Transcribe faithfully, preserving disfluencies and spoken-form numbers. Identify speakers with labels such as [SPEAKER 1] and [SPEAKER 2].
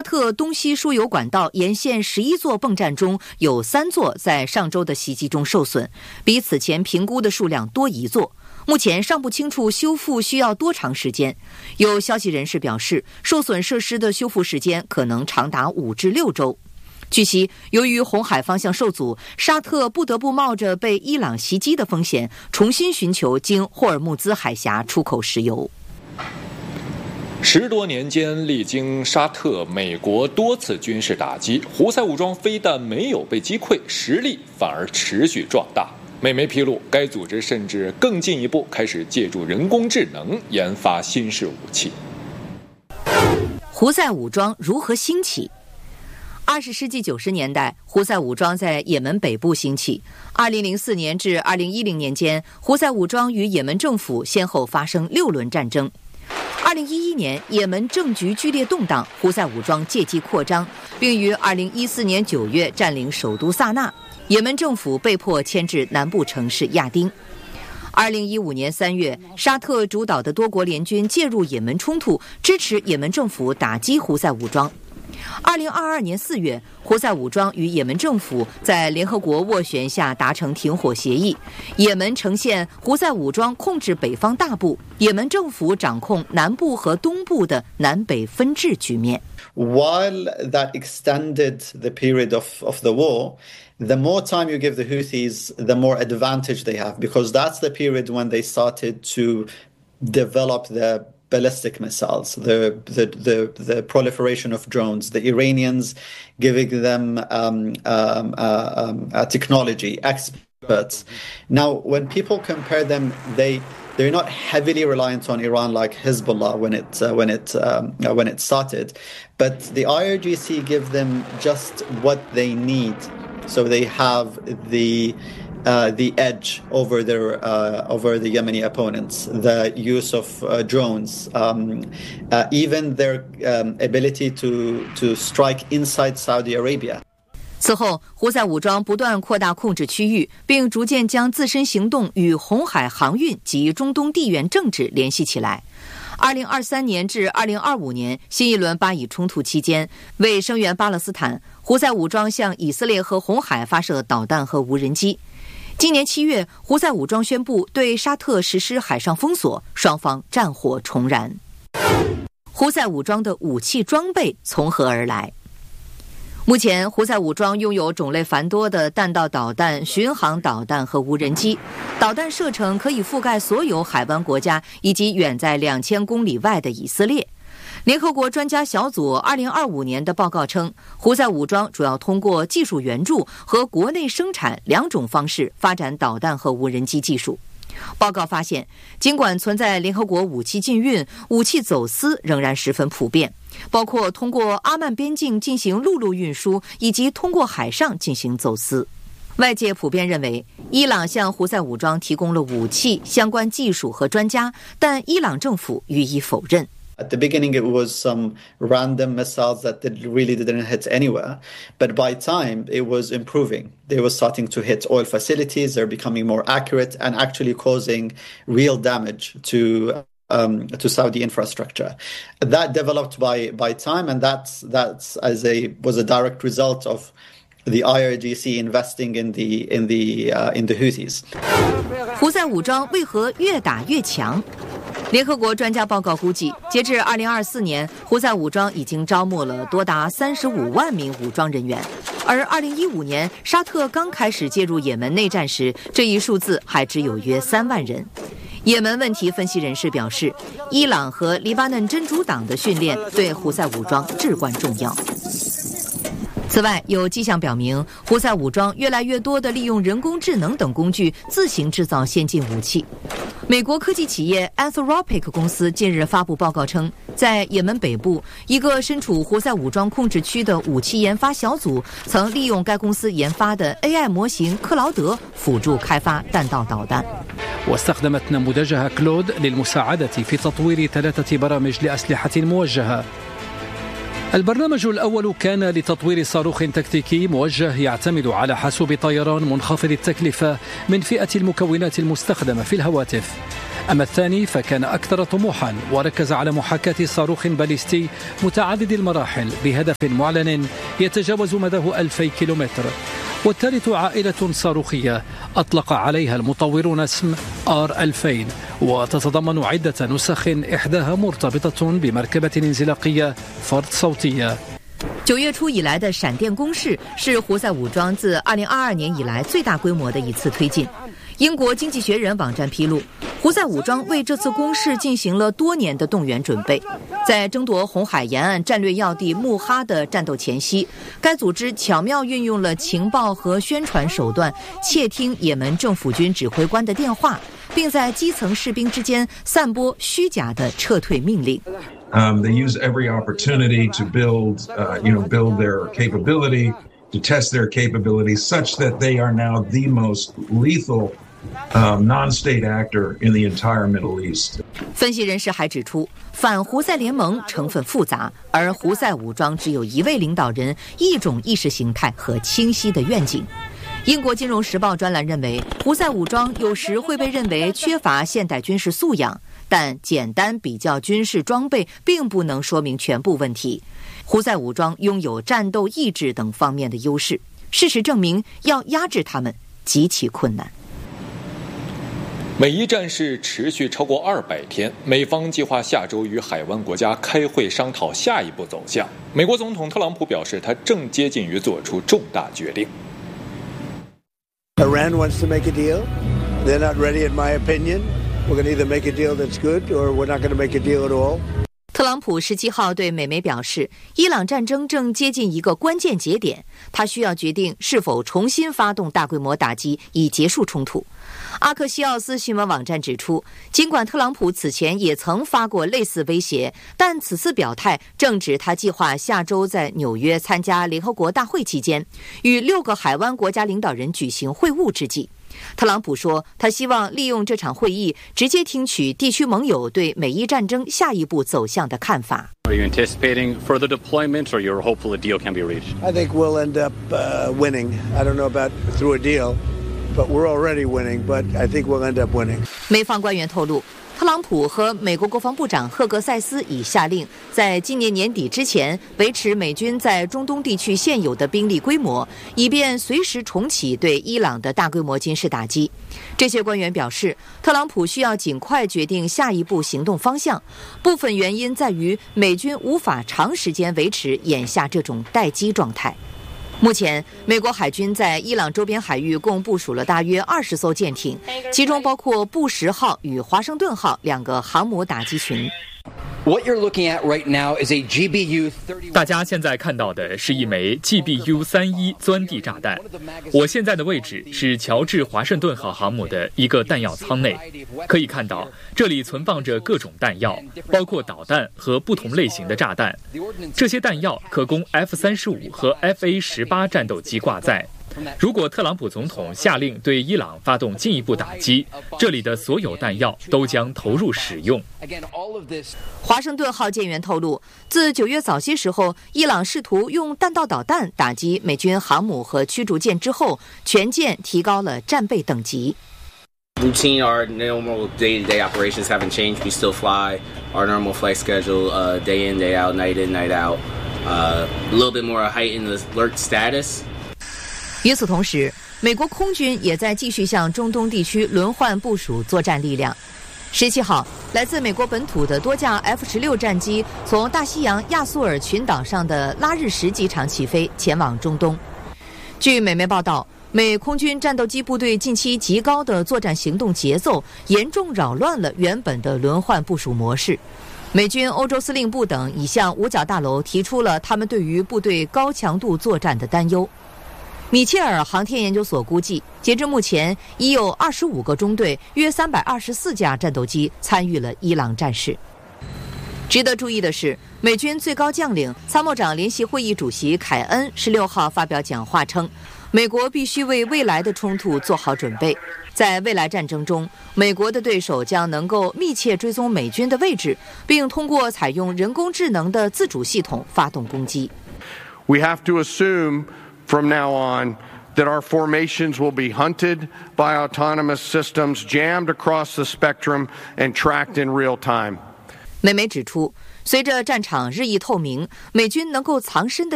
[SPEAKER 1] 特东西输油管道沿线十一座泵站中有三座在上周的袭击中受损，比此前评估的数量多一座。目前尚不清楚修复需要多长时间。有消息人士表示，受损设施的修复时间可能长达五至六周。据悉，由于红海方向受阻，沙特不得不冒着被伊朗袭击的风险，重新寻求经霍尔木兹海峡出口石油。
[SPEAKER 2] 十多年间，历经沙特、美国多次军事打击，胡塞武装非但没有被击溃，实力反而持续壮大。美媒披露，该组织甚至更进一步开始借助人工智能研发新式武器。
[SPEAKER 1] 胡塞武装如何兴起？二十世纪九十年代，胡塞武装在也门北部兴起。二零零四年至二零一零年间，胡塞武装与也门政府先后发生六轮战争。二零一一年，也门政局剧烈动荡，胡塞武装借机扩张，并于二零一四年九月占领首都萨那。也门政府被迫迁至南部城市亚丁。二零一五年三月，沙特主导的多国联军介入也门冲突，支持也门政府打击胡塞武装。二零二二年四月，胡塞武装与也门政府在联合国斡旋下达成停火协议，也门呈现胡塞武装控制北方大部，也门政府掌控南部和东部的南北分治局面。
[SPEAKER 3] While that extended the period of, of the war, the more time you give the Houthis, the more advantage they have, because that's the period when they started to develop the ballistic missiles, the, the, the, the proliferation of drones, the Iranians giving them um, um, uh, um, uh, technology, experts. Now, when people compare them, they they're not heavily reliant on Iran like Hezbollah when it uh, when it um, uh, when it started, but the I R G C give them just what they need, so they have the Uh, the edge over their uh, over the Yemeni opponents, the use of uh, drones, um, uh, even their um, ability to to strike inside Saudi Arabia.
[SPEAKER 1] 此后，胡塞武装不断扩大控制区域，并逐渐将自身行动与红海航运及中东地缘政治联系起来。二零二三年至二零二五年新一轮巴以冲突期间，为声援巴勒斯坦，胡塞武装向以色列和红海发射导弹和无人机。今年七月，胡塞武装宣布对沙特实施海上封锁，双方战火重燃。胡塞武装的武器装备从何而来？目前，胡塞武装拥有种类繁多的弹道导弹、巡航导弹和无人机，导弹射程可以覆盖所有海湾国家以及远在两千公里外的以色列。联合国专家小组二零二五年的报告称，胡塞武装主要通过技术援助和国内生产两种方式发展导弹和无人机技术。报告发现，尽管存在联合国武器禁运，武器走私仍然十分普遍，包括通过阿曼边境进行陆路运输，以及通过海上进行走私。外界普遍认为，伊朗向胡塞武装提供了武器、相关技术和专家，但伊朗政府予以否认。
[SPEAKER 3] At the beginning, it was some random missiles that did, really didn't hit anywhere. But by time, it was improving. They were starting to hit oil facilities. They're becoming more accurate and actually causing real damage to um, to Saudi infrastructure. That developed by by time, and that's that's as a was a direct result of the I R G C investing in the in the uh, in the Houthis.
[SPEAKER 1] 胡塞武装为何越打越强？联合国专家报告估计，截至二零二四年，胡塞武装已经招募了多达三十五万名武装人员，而二零一五年沙特刚开始介入也门内战时，这一数字还只有约三万人。也门问题分析人士表示，伊朗和黎巴嫩真主党的训练对胡塞武装至关重要。此外，有迹象表明，胡塞武装越来越多地利用人工智能等工具自行制造先进武器。美国科技企业 Anthropic 公司近日发布报告称，在也门北部一个身处胡塞武装控制区的武器研发小组曾利用该公司研发的 A I 模型克劳德辅助开发弹道导弹。
[SPEAKER 4] واستخدمت نموذجها كلود للمساعدة في تطوير ثلاثة برامج لأسلحة موجهة. البرنامج الأول كان لتطوير صاروخ تكتيكي موجه يعتمد على حاسوب طيران منخفض التكلفة من فئة المكونات المستخدمة في الهواتف. أما الثاني فكان أكثر طموحا وركز على محاكاة صاروخ باليستي متعدد المراحل بهدف معلن يتجاوز مداه ألفي كيلومتر. والثالث عائلة صاروخية أطلق عليها المطورون اسم آر ألفين وتتضمن عدة نسخ إحداها مرتبطة بمركبة انزلاقية فرد صوتية。
[SPEAKER 1] 九月初以来的闪电攻势是胡塞武装自二零二二年以来最大规模的一次推进。英国经济学人网站披露，胡塞武装为这次攻势进行了多年的动员准备。在争夺红海沿岸战略要地穆哈的战斗前夕，该组织巧妙运用了情报和宣传手段，窃听也门政府军指挥官的电话，并在基层士兵之间散播虚假的撤退命令。
[SPEAKER 5] Um, they use every opportunity to build, uh, you know, build their capability, to test their capability, such that they are now the most lethal um, non-state actor in the entire Middle East.
[SPEAKER 1] 分析人士还指出，反胡塞联盟成分复杂，而胡塞武装只有一位领导人、一种意识形态和清晰的愿景。英国金融时报专栏认为，胡塞武装有时会被认为缺乏现代军事素养。但简单比较军事装备并不能说明全部问题。胡塞武装拥有战斗意志等方面的优势，事实证明要压制他们极其困难。
[SPEAKER 2] 美伊战事持续超过二百天，美方计划下周与海湾国家开会商讨下一步走向。美国总统特朗普表示，他正接近于做出重大决定。
[SPEAKER 6] Iran wants to make a deal. They're not ready, in my opinion.We're going to either make a deal that's good, or we're not going to make a deal at all.
[SPEAKER 1] 特朗普十七号对美媒表示，伊朗战争正接近一个关键节点，他需要决定是否重新发动大规模打击以结束冲突。阿克西奥斯新闻网站指出，尽管特朗普此前也曾发过类似威胁，但此次表态正值他计划下周在纽约参加联合国大会期间，与六个海湾国家领导人举行会晤之际。特朗普说，他希望利用这场会议直接听取地区盟友对美伊战争下一步走向的看法。
[SPEAKER 7] Are you anticipating further deployment, or you're hopeful a deal can be reached?
[SPEAKER 6] I think we'll end up uh, winning. I don't know about through a deal, but we're already winning. But I think we'll end up winning.
[SPEAKER 1] 美方官员透露，特朗普和美国国防部长赫格塞斯已下令，在今年年底之前维持美军在中东地区现有的兵力规模，以便随时重启对伊朗的大规模军事打击。这些官员表示，特朗普需要尽快决定下一步行动方向，部分原因在于美军无法长时间维持眼下这种待机状态。目前，美国海军在伊朗周边海域共部署了大约二十艘舰艇，其中包括布什号与华盛顿号两个航母打击群。
[SPEAKER 8] What you're looking at right now is a G B U
[SPEAKER 9] 大家现在看到的是一枚 G B U 三十一钻地炸弹。我现在的位置是乔治华盛顿号航母的一个弹药舱内，可以看到这里存放着各种弹药，包括导弹和不同类型的炸弹。这些弹药可供 F 三十五 和 F A 十八 战斗机挂载。如果特朗普总统下令对伊朗发动进一步打击，这里的所有弹药都将投入使用。
[SPEAKER 1] 华盛顿号舰员透露，自九月早些时候，伊朗试图用弹道导弹打击美军航母和驱逐舰之后，全舰提高了战备等级。
[SPEAKER 10] Routine, our normal day-to-day operations haven't changed. We still fly our normal flight schedule, uh, day in, day out, night in, night out. Uh, a little bit more heightened alert status.
[SPEAKER 1] 与此同时，美国空军也在继续向中东地区轮换部署作战力量。十七号，来自美国本土的多架 F 十六 战机从大西洋亚速尔群岛上的拉日什机场起飞，前往中东。据美媒报道，美空军战斗机部队近期极高的作战行动节奏，严重扰乱了原本的轮换部署模式。美军欧洲司令部等已向五角大楼提出了他们对于部队高强度作战的担忧。米切尔航天研究所估计，截至目前已有二十五个中队，约三百二十四架战斗机参与了伊朗战事。值得注意的是，美军最高将领、参谋长联席会议主席凯恩十六号发表讲话称，美国必须为未来的冲突做好准备。在未来战争中，美国的对手将能够密切追踪美军的位置，并通过采用人工智能的自主系统发动攻击。
[SPEAKER 11] We have to assume from now on that our formations will be hunted by autonomous systems, jammed across the spectrum, and tracked in real time.
[SPEAKER 1] 美媒指出，随着战场日益透明，美军能够藏身的